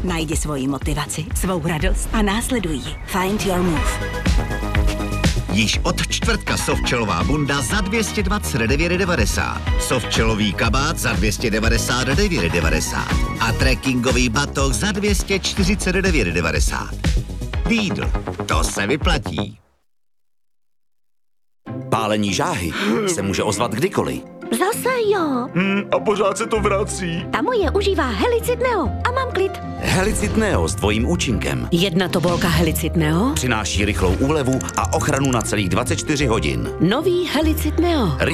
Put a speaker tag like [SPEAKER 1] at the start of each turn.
[SPEAKER 1] Najdi svoji motivaci, svou radost a následuj ji. Find your move.
[SPEAKER 2] Již od čtvrtka softčelová bunda za 229,90. Softčelový kabát za 299,90. A trekkingový batoh za 249,90. Lidl, to se vyplatí.
[SPEAKER 3] Pálení žáhy se může ozvat kdykoliv.
[SPEAKER 4] Zase jo.
[SPEAKER 5] A pořád se to vrací.
[SPEAKER 4] Ta moje užívá Helicid Neo a mám klid.
[SPEAKER 3] Helicid Neo s dvojím účinkem.
[SPEAKER 1] Jedna tobolka Helicid Neo.
[SPEAKER 3] Přináší rychlou úlevu a ochranu na celých 24 hodin.
[SPEAKER 1] Nový Helicid Neo.